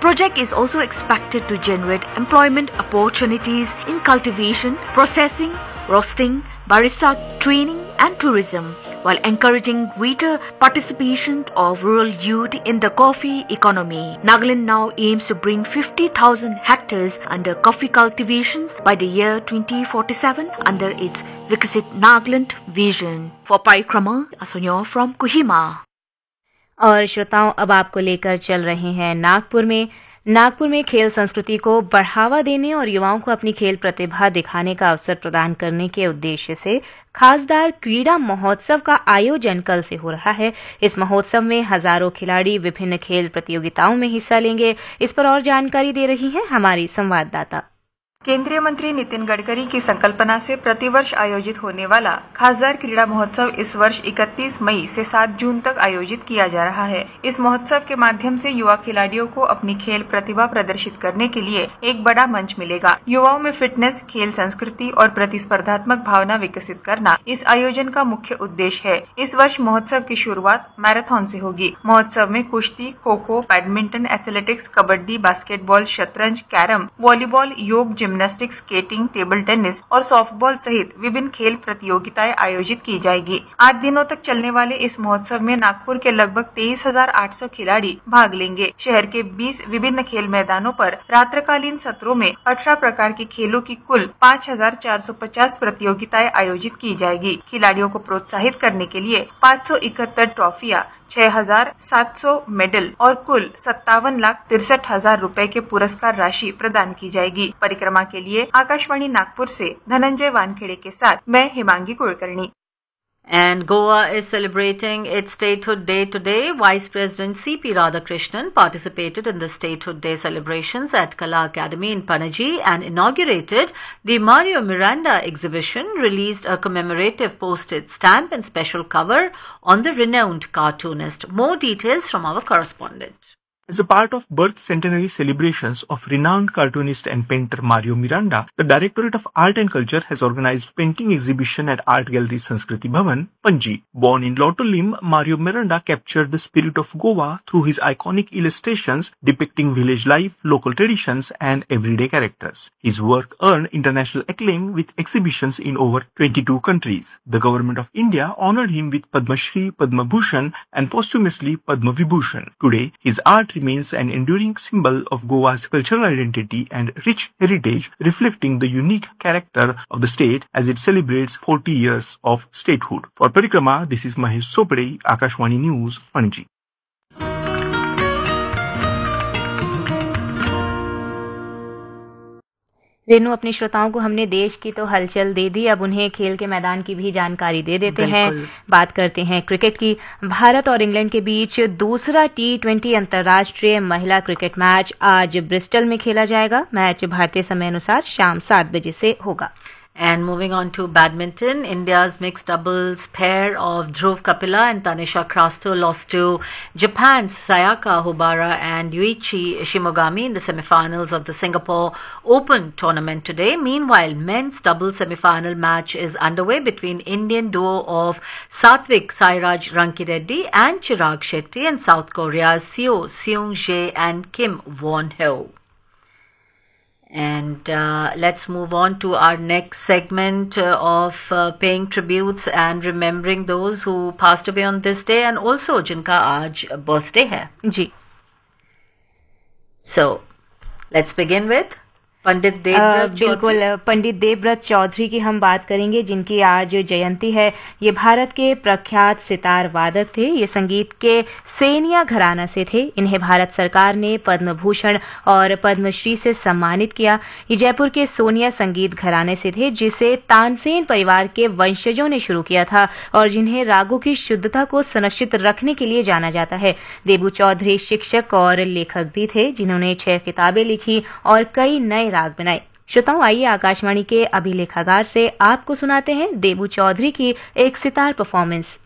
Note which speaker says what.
Speaker 1: project is also expected to generate employment opportunities in cultivation, processing, roasting, barista training and tourism, while encouraging greater participation of rural youth in the coffee economy. Nagaland now aims to bring 50,000 hectares under coffee cultivations by the year 2047 under its Viksit Nagaland vision. For Parikrama, Asonyo from Kohima.
Speaker 2: और श्रोताओं, अब आपको लेकर चल रहे हैं नागपुर में खेल संस्कृति को बढ़ावा देने और युवाओं को अपनी खेल प्रतिभा दिखाने का अवसर प्रदान करने के उद्देश्य से खासदार क्रीड़ा महोत्सव का आयोजन कल से हो रहा है। इस महोत्सव में हजारों खिलाड़ी विभिन्न खेल प्रतियोगिताओं में हिस्सा लेंगे। इस पर और जानकारी दे रही हैं हमारी संवाददाता।
Speaker 3: केंद्रीय मंत्री नितिन गडकरी की संकल्पना से प्रतिवर्ष आयोजित होने वाला खासदार क्रीड़ा महोत्सव इस वर्ष 31 मई से 7 जून तक आयोजित किया जा रहा है। इस महोत्सव के माध्यम से युवा खिलाड़ियों को अपनी खेल प्रतिभा प्रदर्शित करने के लिए एक बड़ा मंच मिलेगा। युवाओं में फिटनेस, खेल संस्कृति और प्रतिस्पर्धात्मक भावना विकसित करना इस आयोजन का मुख्य उद्देश्य है। इस वर्ष महोत्सव की शुरुआत मैराथन से होगी। महोत्सव में कुश्ती, kho kho, badminton, athletics, kabaddi, basketball, शतरंज, कैरम, वॉलीबॉल, योग, जिम्नास्टिक्स, स्केटिंग, टेबल टेनिस और सॉफ्टबॉल सहित विभिन्न खेल प्रतियोगिताएं आयोजित की जाएगी। 8 दिनों तक चलने वाले इस महोत्सव में नागपुर के लगभग 23,800 खिलाड़ी भाग लेंगे। शहर के 20 विभिन्न खेल मैदानों पर रात्रकालीन सत्रों में 18 प्रकार के खेलों की कुल 5,450 प्रतियोगिताएं आयोजित की जाएगी। खिलाड़ियों को प्रोत्साहित करने के लिए 571 ट्रॉफियां, 6,700 मेडल और कुल 57,63,000 रुपए के पुरस्कार राशि प्रदान की जाएगी। परिक्रमा के लिए आकाशवाणी नागपुर से धनंजय वानखेड़े के साथ मैं Himangi Kulkarni.
Speaker 4: And Goa is celebrating its Statehood Day today. Vice President C.P. Radhakrishnan participated in the Statehood Day celebrations at Kala Academy in Panaji and inaugurated the Mario Miranda exhibition, released a commemorative postage stamp and special cover on the renowned cartoonist. More details from our correspondent.
Speaker 5: As a part of birth centenary celebrations of renowned cartoonist and painter Mario Miranda, the Directorate of Art and Culture has organized painting exhibition at Art Gallery Sanskriti Bhavan, Panji. Born in Lotolim, Mario Miranda captured the spirit of Goa through his iconic illustrations depicting village life, local traditions and everyday characters. His work earned international acclaim with exhibitions in over 22 countries. The Government of India honored him with Padma Shri, Padma Bhushan and posthumously Padma Vibhushan. Today, his art remains an enduring symbol of Goa's cultural identity and rich heritage, reflecting the unique character of the state as it celebrates 40 years of statehood. For Parikrama, this is Mahesh Sopade, Akashwani News, Panaji.
Speaker 2: Renu, अपने श्रोताओं को हमने देश की तो हलचल दे दी, अब उन्हें खेल के मैदान की भी जानकारी दे देते हैं। बात करते हैं क्रिकेट की। भारत और इंग्लैंड के बीच दूसरा T20 अंतर्राष्ट्रीय महिला क्रिकेट मैच आज ब्रिस्टल में खेला जाएगा। मैच भारतीय समय अनुसार शाम 7 बजे से होगा।
Speaker 4: And moving on to badminton, India's mixed doubles pair of Dhruv Kapila and Tanisha Krasto lost to Japan's Sayaka Hobara and Yuichi Shimogami in the semifinals of the Singapore Open tournament today. Meanwhile, men's doubles semifinal match is underway between Indian duo of Satvik Sairaj Rankireddy and Chirag Shetty and South Korea's Seo Seung-jae and Kim Won-ho. And let's move on to our next segment of paying tributes and remembering those who passed away on this day and also जिनका आज birthday है।
Speaker 2: जी।
Speaker 4: So, let's begin with पंडित देवव्रत
Speaker 2: बिल्कुल, पंडित देवव्रत चौधरी की हम बात करेंगे, जिनकी आज जयंती है। ये भारत के प्रख्यात सितार वादक थे। ये संगीत के सेनिया घराना से थे। इन्हें भारत सरकार ने पद्म भूषण और पद्मश्री से सम्मानित किया। ये जयपुर के सोनिया संगीत घराने से थे, जिसे तानसेन परिवार के वंशजों ने शुरू किया था और जिन्हें रागों की शुद्धता को संरक्षित रखने के लिए जाना जाता है। देबू चौधरी शिक्षक और लेखक भी थे, जिन्होंने 6 किताबें लिखी और कई नए राग बनाए। श्रोताओं, आइए आकाशवाणी के अभिलेखागार से आपको सुनाते हैं देबू चौधरी की एक सितार परफॉर्मेंस।